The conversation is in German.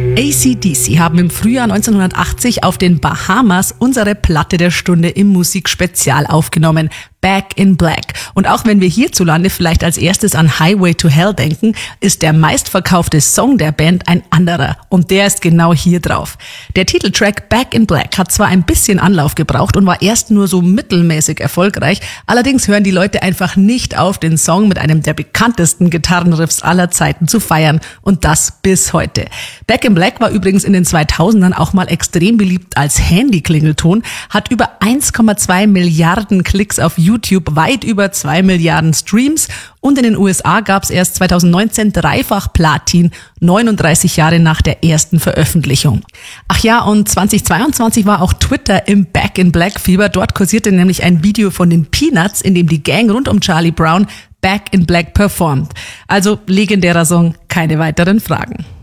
AC/DC haben im Frühjahr 1980 auf den Bahamas unsere Platte der Stunde im Musikspezial aufgenommen. Back in Black. Und auch wenn wir hierzulande vielleicht als erstes an Highway to Hell denken, ist der meistverkaufte Song der Band ein anderer. Und der ist genau hier drauf. Der Titeltrack Back in Black hat zwar ein bisschen Anlauf gebraucht und war erst nur so mittelmäßig erfolgreich, allerdings hören die Leute einfach nicht auf, den Song mit einem der bekanntesten Gitarrenriffs aller Zeiten zu feiern. Und das bis heute. Back in Black war übrigens in den 2000ern auch mal extrem beliebt als Handy-Klingelton, hat über 1,2 Milliarden Klicks auf YouTube, weit über 2 Milliarden Streams und in den USA gab es erst 2019 dreifach Platin, 39 Jahre nach der ersten Veröffentlichung. Ach ja, und 2022 war auch Twitter im Back in Black Fieber. Dort kursierte nämlich ein Video von den Peanuts, in dem die Gang rund um Charlie Brown Back in Black performt. Also legendärer Song, keine weiteren Fragen.